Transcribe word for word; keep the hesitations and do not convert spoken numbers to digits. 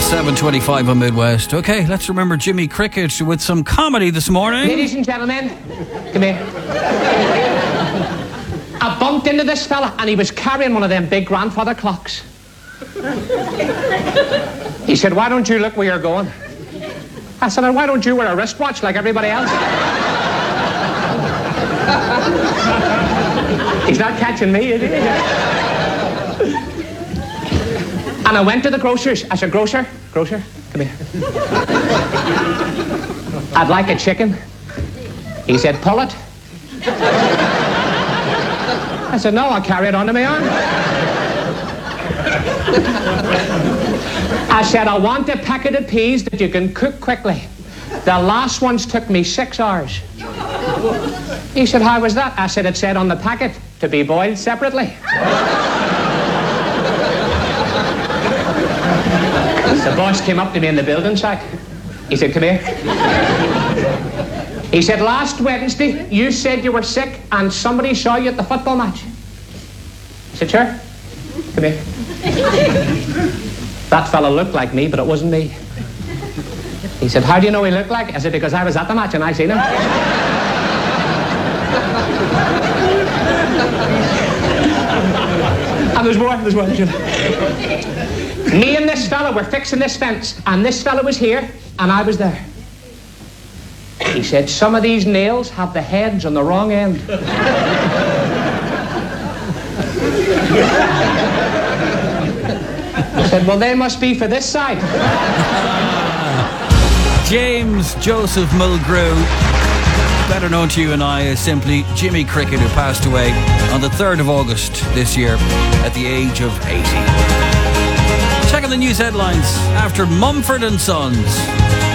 seven twenty-five on Midwest. Okay, let's remember Jimmy Cricket with some comedy this morning. Ladies and gentlemen, come here. I bumped into this fella and he was carrying one of them big grandfather clocks. He said, "Why don't you look where you're going?" I said, "Why don't you wear a wristwatch like everybody else?" He's not catching me, is he? And I went to the grocer's. I said, "Grocer, grocer, come here. I'd like a chicken." He said, "Pull it." I said, "No, I'll carry it onto my arm." I said, "I want a packet of peas that you can cook quickly. The last ones took me six hours. He said, "How was that?" I said, "It said on the packet to be boiled separately." The boss came up to me in the building site. He said, "Come here." He said, "Last Wednesday, you said you were sick and somebody saw you at the football match." I said, "Sure. Come here." That fella looked like me, but it wasn't me. He said, "How do you know he looked like?" I said, "Because I was at the match and I seen him." And there's more, there's more. Me and this fella were fixing this fence, and this fella was here, and I was there. He said, "Some of these nails have the heads on the wrong end." I said, "Well, they must be for this side." James Joseph Mulgrew, better known to you and I as simply Jimmy Cricket, who passed away on the third of August this year at the age of eighty. Checking the news headlines after Mumford and Sons.